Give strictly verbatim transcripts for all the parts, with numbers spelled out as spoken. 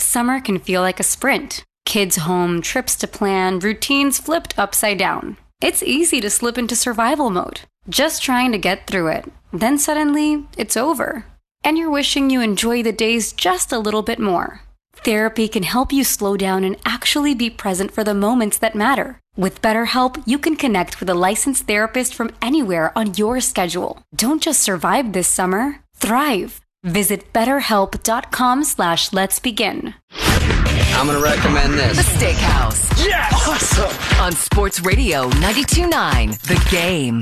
summer can feel like a sprint. Kids home, trips to plan, routines flipped upside down. It's easy to slip into survival mode, just trying to get through it. Then suddenly, it's over. And you're wishing you enjoy the days just a little bit more. Therapy can help you slow down and actually be present for the moments that matter. With BetterHelp, you can connect with a licensed therapist from anywhere on your schedule. Don't just survive this summer, thrive. Visit betterhelp.com slash let's begin. I'm going to recommend this. The Steakhouse. Yes! Awesome! On Sports Radio ninety-two point nine, The Game.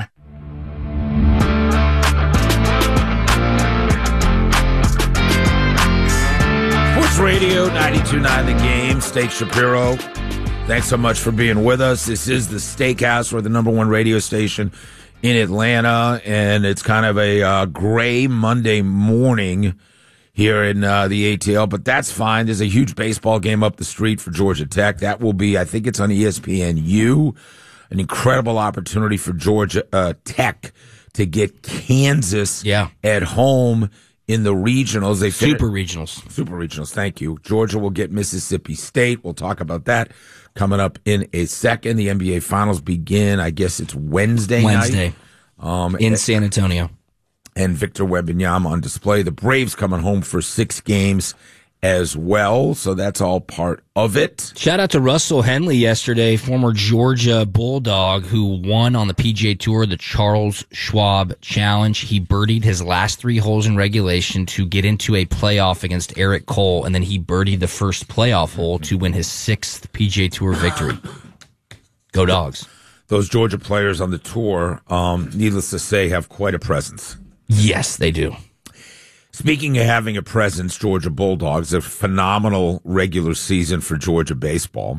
Sports Radio ninety-two point nine, The Game. Steak Shapiro. Thanks so much for being with us. This is the Steakhouse. We're the number one radio station in Atlanta, and it's kind of a uh, gray Monday morning here in uh, the A T L, but that's fine. There's a huge baseball game up the street for Georgia Tech. That will be, I think it's on E S P N U, an incredible opportunity for Georgia uh, Tech to get Kansas yeah. at home in the regionals. They fin- Super regionals. Super regionals, thank you. Georgia will get Mississippi State. We'll talk about that coming up in a second. The N B A Finals begin, I guess it's Wednesday, Wednesday night. Um, in San Antonio. And Victor Wembanyama on display. The Braves coming home for six games as well, so that's all part of it. Shout out to Russell Henley yesterday, former Georgia Bulldog, who won on the P G A Tour, the Charles Schwab Challenge. He birdied his last three holes in regulation to get into a playoff against Eric Cole, and then he birdied the first playoff hole to win his sixth P G A Tour victory. Go Dogs. Those Georgia players on the tour, um, needless to say, have quite a presence. Yes, they do. Speaking of having a presence, Georgia Bulldogs, a phenomenal regular season for Georgia baseball.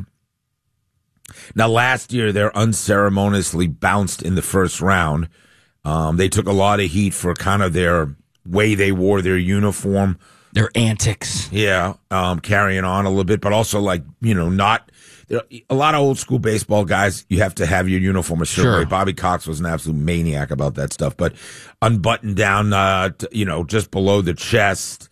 Now, last year, they're unceremoniously bounced in the first round. Um, they took a lot of heat for kind of their way they wore their uniform. Their antics. Yeah, um, carrying on a little bit, but also like, you know, not... There are a lot of old school baseball guys, you have to have your uniform a certain Sure. way. Bobby Cox was an absolute maniac about that stuff, but unbuttoned down, uh, t- you know, just below the chest.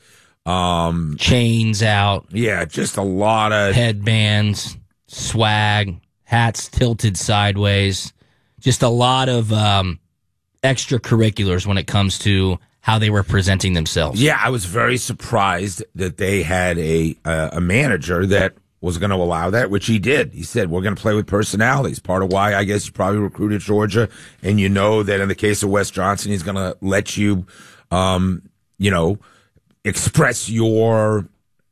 Um, Chains out. Yeah, just a lot of headbands, swag, hats tilted sideways. Just a lot of um, extracurriculars when it comes to how they were presenting themselves. Yeah, I was very surprised that they had a uh, a manager that was going to allow that, which he did. He said, we're going to play with personalities. Part of why I guess you probably recruited Georgia, and you know that in the case of Wes Johnson, he's going to let you, um, you know, express your,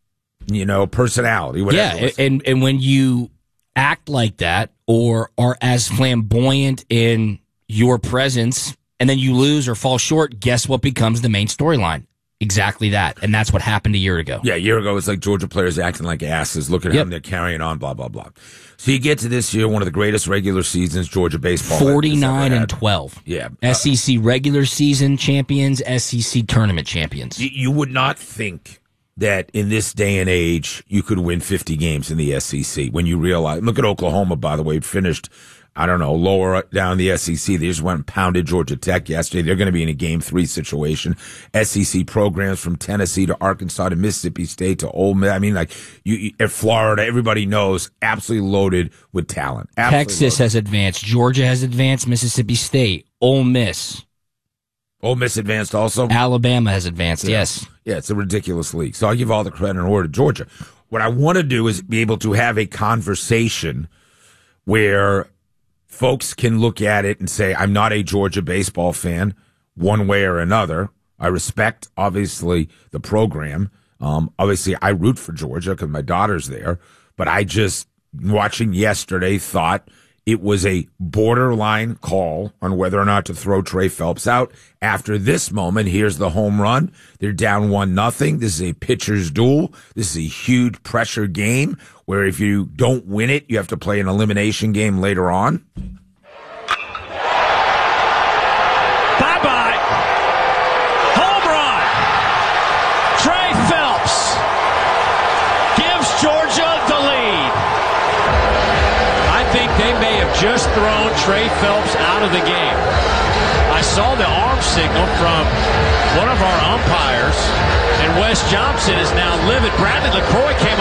you know, personality. Whatever Yeah, and, and when you act like that or are as flamboyant in your presence and then you lose or fall short, guess what becomes the main storyline? Exactly that. And that's what happened a year ago. Yeah, a year ago, it's like Georgia players acting like asses. Look at Yep. them, they're carrying on, blah, blah, blah. So you get to this year, one of the greatest regular seasons Georgia baseball forty-nine and twelve. Yeah. S E C regular season champions, S E C tournament champions. You, you would not think that in this day and age, you could win fifty games in the S E C when you realize, look at Oklahoma, by the way, finished, I don't know, lower down the S E C. They just went and pounded Georgia Tech yesterday. They're going to be in a game three situation. S E C programs from Tennessee to Arkansas to Mississippi State to Ole Miss. I mean, like, you, you at Florida, everybody knows, absolutely loaded with talent. Absolutely Texas loaded. has advanced. Georgia has advanced. Mississippi State. Ole Miss. Ole Miss advanced also. Alabama has advanced, Yeah. yes. Yeah, it's a ridiculous league. So I'll give all the credit and order to Georgia. What I want to do is be able to have a conversation where folks can look at it and say, I'm not a Georgia baseball fan one way or another. I respect, obviously, the program. Um, obviously, I root for Georgia because my daughter's there. But I just, watching yesterday, thought it was a borderline call on whether or not to throw Trey Phelps out. After this moment, here's the home run. They're down one nothing. This is a pitcher's duel. This is a huge pressure game where if you don't win it, you have to play an elimination game later on. Bye-bye. Home run. Trey Phelps gives Georgia the lead. I think they may have just thrown Trey Phelps out of the game. I saw the arm signal from one of our umpires, and Wes Johnson is now livid. Bradley LaCroix came